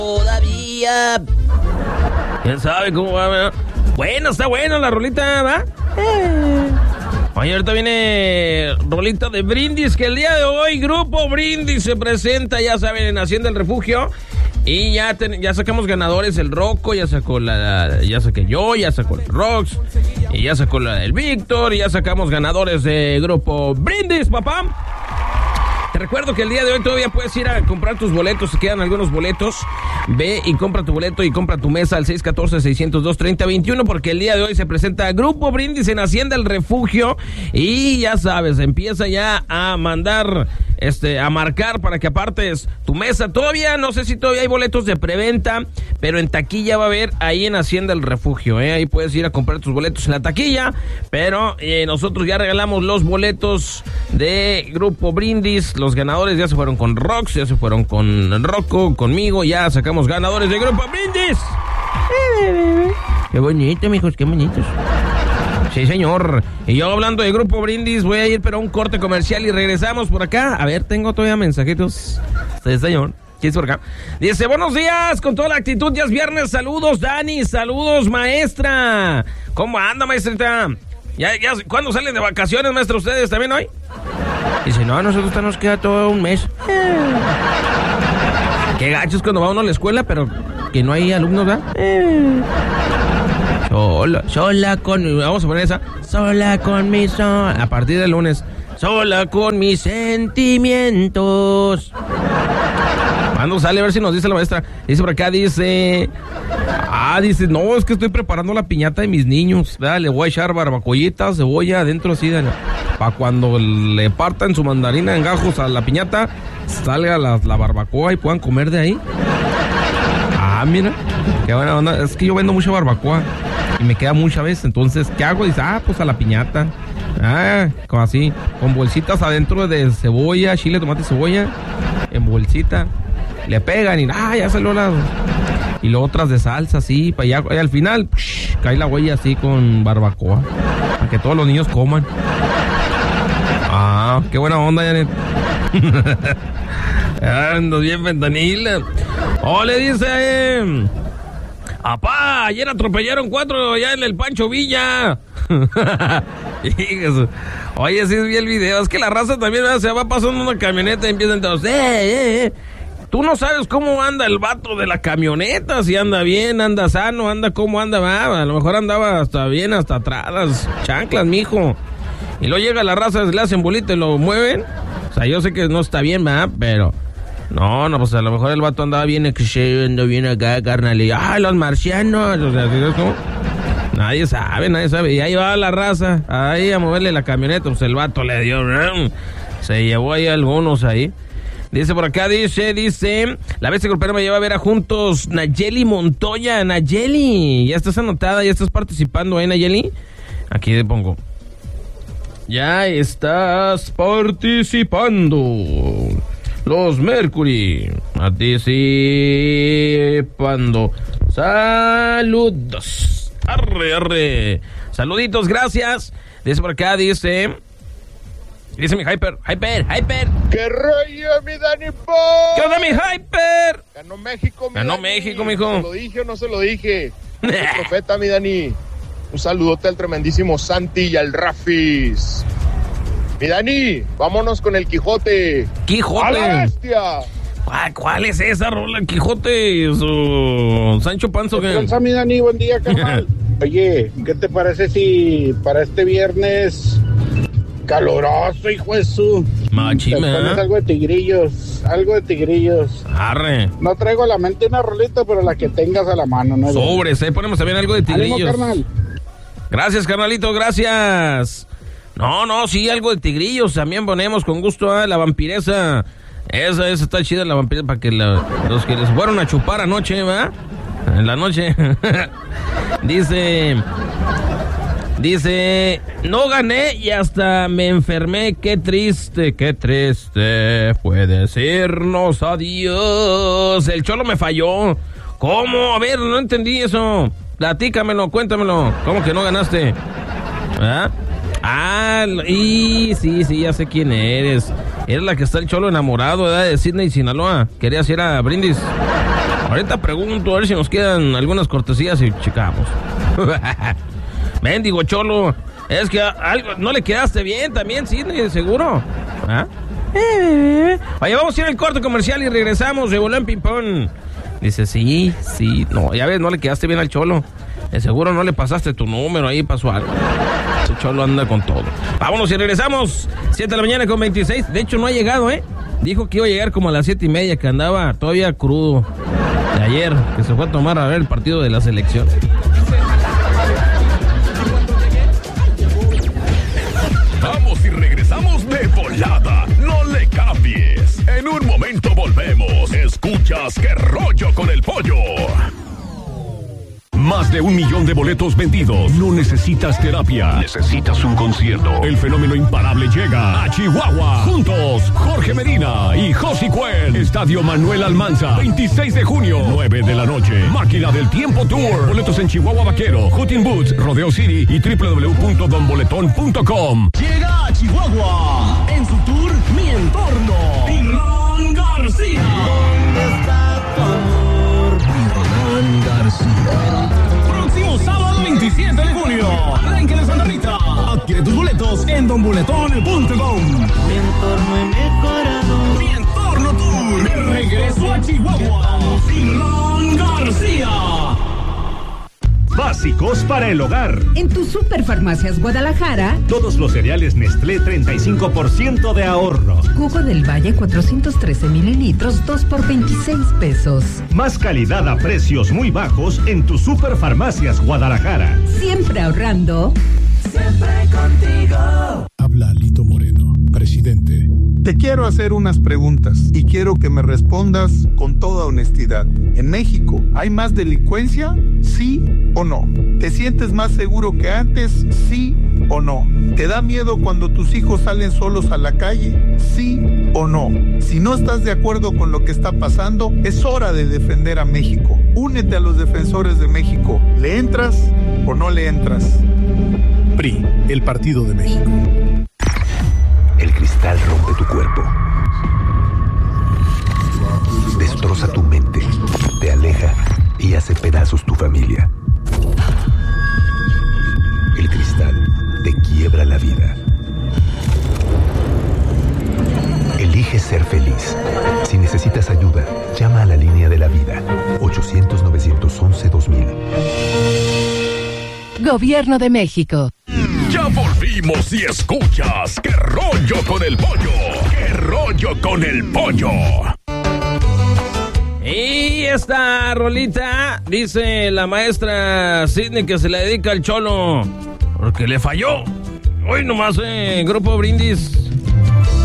Todavía. ¿Quién sabe cómo va, ¿verdad? Bueno, está buena la rolita, ¿va? Oye, ahorita viene rolita de Brindis, que el día de hoy Grupo Brindis se presenta, ya saben, en Hacienda El Refugio. Y ya sacamos ganadores, el Rocco, ya sacó ya saqué yo, ya sacó el Rox, y ya sacó el Víctor, y ya sacamos ganadores de Grupo Brindis, papá. Te recuerdo que el día de hoy todavía puedes ir a comprar tus boletos, se quedan algunos boletos. Ve y compra tu boleto y compra tu mesa al 614-602-3021, porque el día de hoy se presenta Grupo Brindis en Hacienda El Refugio. Y ya sabes, empieza ya a mandar, a marcar para que apartes tu mesa. Todavía, no sé si todavía hay boletos de preventa, pero en taquilla va a haber ahí en Hacienda El Refugio, ahí puedes ir a comprar tus boletos en la taquilla, pero nosotros ya regalamos los boletos de Grupo Brindis. Los ganadores ya se fueron con Rox, ya se fueron con Rocco, conmigo, ya sacamos ganadores de Grupo Brindis. Qué bonito, mijos, qué bonitos. Sí, señor. Y yo, hablando de Grupo Brindis, voy a ir pero a un corte comercial y regresamos por acá. A ver, tengo todavía mensajitos. Sí, señor. ¿Quién es por acá? Dice, buenos días, con toda la actitud, ya es viernes. Saludos, Dani, saludos, maestra. ¿Cómo anda, maestrita? ¿Ya, ¿Cuándo salen de vacaciones, maestra, ustedes también hoy? Dice, no, a nosotros nos queda todo un mes. Qué gachos cuando va uno a la escuela, pero que no hay alumnos, ¿verdad? Sola con... Vamos a poner esa. Sola con mis... A partir del lunes. Sola con mis sentimientos. ¿Cuándo sale? A ver si nos dice la maestra. Dice por acá, dice... dice, no, es que estoy preparando la piñata de mis niños. Le voy a echar barbacollita, cebolla adentro así, para cuando le partan su mandarina en gajos a la piñata, salga la barbacoa y puedan comer de ahí. Mira, qué buena onda. Es que yo vendo mucha barbacoa y me queda mucha vez, entonces, ¿qué hago? Dice, pues a la piñata. Como así, con bolsitas adentro de cebolla, chile, tomate y cebolla, en bolsita. Le pegan y ya salió la... Y luego otras de salsa, así, para allá. Y al final, cae la huella así con barbacoa. Para que todos los niños coman. Qué buena onda, Janet. Ando bien ventanila. Le dice, apá, ayer atropellaron 4 ya en el Pancho Villa. Oye, sí vi el video. Es que la raza también se va pasando una camioneta y empiezan todos, Tú no sabes cómo anda el vato de la camioneta, si anda bien, anda sano, cómo anda, a lo mejor andaba hasta bien, hasta atrás, las chanclas, mijo. Y luego llega la raza, le hacen bolita y lo mueven. O sea, yo sé que no está bien, pero... No, pues a lo mejor el vato andaba bien, anda bien acá, carnal, y los marcianos, o sea, ¿no? Nadie sabe, y ahí va la raza, ahí a moverle la camioneta, pues el vato le dio, se llevó ahí algunos ahí. Dice por acá, dice, la bestia golpera me lleva a ver a juntos Nayeli Montoya. Nayeli, ya estás anotada, ya estás participando, Nayeli. Aquí te pongo. Ya estás participando. Los Mercury, participando. Saludos. Arre. Saluditos, gracias. Dice por acá, dice mi Hyper. ¡Qué rollo, mi Dani Po! ¿Qué onda, mi Hyper? Ganó México, mi Ganó Dani. México, mijo. ¿Se lo dije o no se lo dije? El profeta, mi Dani. Un saludote al tremendísimo Santi y al Rafis. Mi Dani, vámonos con el Quijote. ¡Quijote! ¡A la bestia! ¿Cuál es esa rola? ¿Quijote o Sancho Panza? ¿Qué pasa, mi Dani? Buen día, carnal. Oye, ¿qué te parece si para este viernes caloroso, hijo de su... Machina. Te pones algo de tigrillos. Arre. No traigo a la mente una rolita, pero la que tengas a la mano, ¿no? Sobres, ponemos también algo de tigrillos. Ánimo, carnal. Gracias, carnalito, gracias. No, sí, algo de tigrillos también ponemos con gusto, la vampiresa. Esa está chida, la vampiresa, para que los que les fueron a chupar anoche, ¿va? En la noche. Dice, no gané y hasta me enfermé. Qué triste fue decirnos adiós. El Cholo me falló. ¿Cómo? A ver, no entendí eso. Platícamelo, cuéntamelo. ¿Cómo que no ganaste? Y sí, ya sé quién eres. Eres la que está el Cholo enamorado, ¿verdad? De Sydney, Sinaloa. Querías ir a Brindis. Ahorita pregunto a ver si nos quedan algunas cortesías y checamos. Mendigo Cholo, es que algo no le quedaste bien también, Sidney, seguro. ¿Ah? Oye, vamos a ir al corte comercial y regresamos de volón ping-pong. Dice, sí, no, ya ves, no le quedaste bien al Cholo. Seguro no le pasaste tu número, ahí pasó algo. Ese Cholo anda con todo. Vámonos y regresamos. 7 de la mañana con 26. De hecho, no ha llegado, Dijo que iba a llegar como a las 7:30, que andaba todavía crudo de ayer, que se fue a tomar a ver el partido de la selección. Vamos y regresamos de volada. No le cambies. En un momento volvemos. Escuchas Qué Rollo con el Pollo. Más de 1 millón de boletos vendidos. No necesitas terapia. Necesitas un concierto. El fenómeno imparable llega a Chihuahua. Juntos, Jorge Medina y Josicuel. Estadio Manuel Almanza. 26 de junio, 9 de la noche. Máquina del Tiempo Tour. Boletos en Chihuahua Vaquero, Hunting Boots, Rodeo City y www.donboletón.com. Llega a Chihuahua. En su tour, Mi Entorno. Irlán García. ¿Dónde está tu amor? Irlán García. Próximo sábado 27 de junio. Arranque de Santa Rita. Adquiere tus boletos en donboletón.com. Mi entorno he mejorado. Mi Entorno Tour. De regreso a Chihuahua. Irlán García. Básicos para el hogar. En tu Superfarmacias Guadalajara, Todos los cereales Nestlé 35% de ahorro. Jugo del Valle 413 mililitros, 2 por 26 pesos. Más calidad a precios muy bajos en tu Superfarmacias Guadalajara. Siempre ahorrando. Siempre contigo. Habla Lito Moreno, presidente. Te quiero hacer unas preguntas y quiero que me respondas con toda honestidad. ¿En México hay más delincuencia? ¿Sí o no? ¿Te sientes más seguro que antes? ¿Sí o no? ¿Te da miedo cuando tus hijos salen solos a la calle? ¿Sí o no? Si no estás de acuerdo con lo que está pasando, es hora de defender a México. Únete a los defensores de México. ¿Le entras o no le entras? PRI, el Partido de México. El cristal rompe tu cuerpo. Destroza tu mente. Te aleja y hace pedazos tu familia. El cristal te quiebra la vida. Elige ser feliz. Si necesitas ayuda, llama a la línea de la vida. 800-911-2000. Gobierno de México. Ya volvimos y escuchas Qué Rollo con el Pollo. Qué Rollo con el Pollo. Y esta rolita, dice la maestra Sidney, que se le dedica al Cholo porque le falló. Hoy nomás, Grupo Brindis.